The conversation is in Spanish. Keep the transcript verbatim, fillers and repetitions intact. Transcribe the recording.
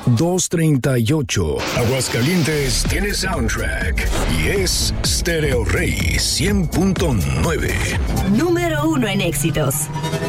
doscientos treinta y ocho. Aguascalientes tiene soundtrack y es Stereo Rey cien punto nueve. Número uno en éxitos.